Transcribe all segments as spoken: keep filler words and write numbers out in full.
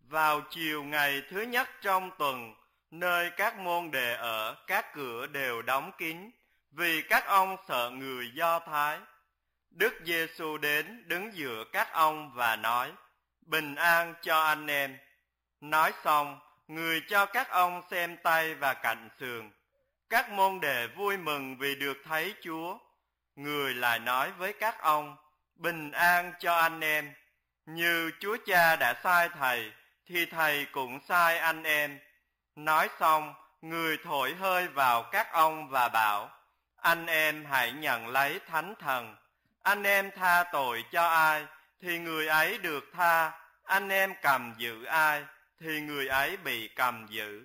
Vào chiều ngày thứ nhất trong tuần, nơi các môn đệ ở, các cửa đều đóng kín, vì các ông sợ người Do Thái. Đức Giêsu đến đứng giữa các ông và nói: Bình an cho anh em. Nói xong, người cho các ông xem tay và cạnh sườn. Các môn đệ vui mừng vì được thấy Chúa. Người lại nói với các ông: Bình an cho anh em. Như Chúa Cha đã sai Thầy, thì Thầy cũng sai anh em. Nói xong, người thổi hơi vào các ông và bảo: Anh em hãy nhận lấy Thánh Thần. Anh em tha tội cho ai, thì người ấy được tha. Anh em cầm giữ ai, thì người ấy bị cầm giữ.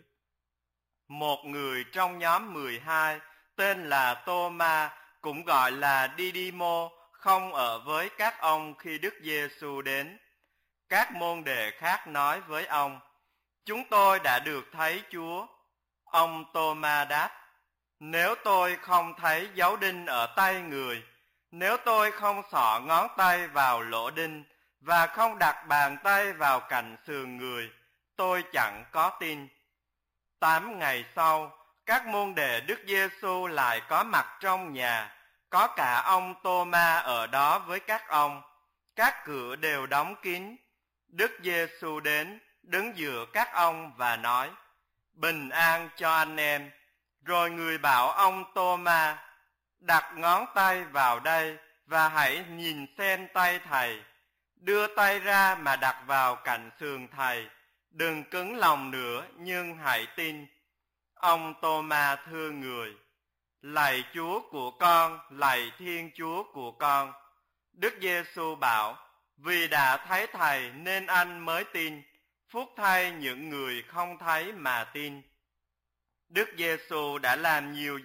Một người trong nhóm mười hai, tên là Tô-ma, cũng gọi là Đi-đi-mô, không ở với các ông khi Đức Giêsu đến. Các môn đệ khác nói với ông: Chúng tôi đã được thấy Chúa. Ông Tô-ma đáp: Nếu tôi không thấy dấu đinh ở tay người, nếu tôi không xỏ ngón tay vào lỗ đinh và không đặt bàn tay vào cạnh sườn người, tôi chẳng có tin. Tám ngày sau, các môn đệ Đức Giêsu lại có mặt trong nhà, có cả ông Tô-ma ở đó với các ông. Các cửa đều đóng kín. Đức Giêsu đến, đứng giữa các ông và nói: Bình an cho anh em. Rồi người bảo ông Tô-ma: Đặt ngón tay vào đây và hãy nhìn xem tay thầy. Đưa tay ra mà đặt vào cạnh sườn thầy. Đừng cứng lòng nữa, nhưng hãy tin. Ông Tô-ma thưa người: Lạy Chúa của con, lạy Thiên Chúa của con. Đức Giêsu bảo: Vì đã thấy Thầy nên anh mới tin. Phúc thay những người không thấy mà tin. Đức Giêsu đã làm nhiều